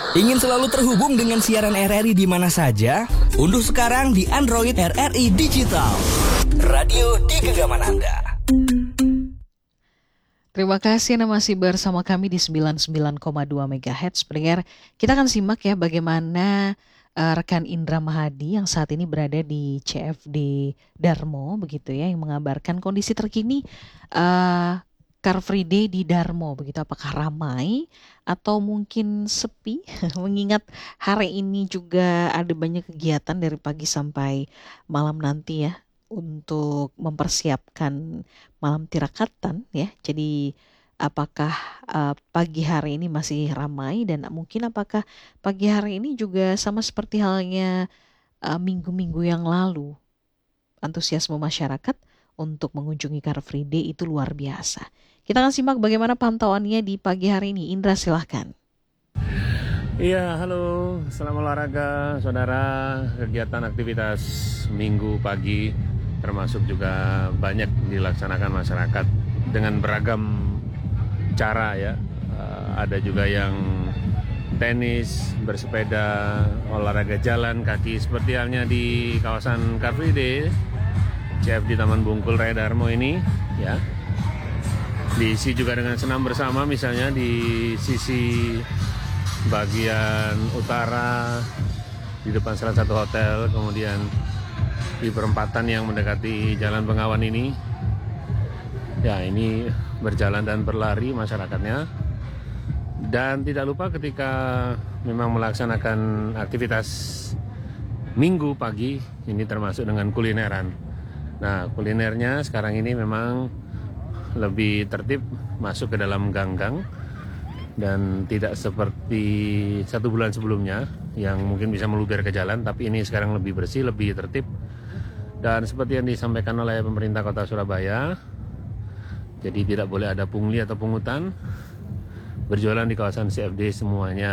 Ingin selalu terhubung dengan siaran RRI di mana saja? Unduh sekarang di Android RRI Digital. Radio di genggaman Anda. Terima kasih Anda masih bersama kami di 99,2 MHz. Pendengar, kita akan simak ya bagaimana rekan Indra Mahadi yang saat ini berada di CFD Darmo begitu ya, yang mengabarkan kondisi terkini Car Free Day di Darmo begitu. Apakah ramai atau mungkin sepi? Mengingat hari ini juga ada banyak kegiatan dari pagi sampai malam nanti ya, untuk mempersiapkan malam tirakatan ya. Jadi apakah pagi hari ini masih ramai, dan mungkin apakah pagi hari ini juga sama seperti halnya minggu-minggu yang lalu, antusiasme masyarakat untuk mengunjungi Car Free Day itu luar biasa. Kita akan simak bagaimana pantauannya di pagi hari ini. Indra, silahkan. Iya, halo, selamat olahraga saudara. Kegiatan aktivitas minggu pagi termasuk juga banyak dilaksanakan masyarakat dengan beragam cara ya. Ada juga yang tenis, bersepeda, olahraga jalan kaki seperti halnya di kawasan Car Free Day CFD Taman Bungkul Raya Darmo ini ya. Diisi juga dengan senam bersama, misalnya di sisi bagian utara di depan salah satu hotel, kemudian di perempatan yang mendekati Jalan Bengawan ini. Ya, ini berjalan dan berlari masyarakatnya. Dan tidak lupa ketika memang melaksanakan aktivitas minggu pagi ini termasuk dengan kulineran. Nah, kulinernya sekarang ini memang lebih tertib, masuk ke dalam gang-gang dan tidak seperti 1 bulan sebelumnya yang mungkin bisa meluber ke jalan, tapi ini sekarang lebih bersih, lebih tertib. Dan seperti yang disampaikan oleh pemerintah Kota Surabaya, jadi tidak boleh ada pungli atau pungutan, berjualan di kawasan CFD semuanya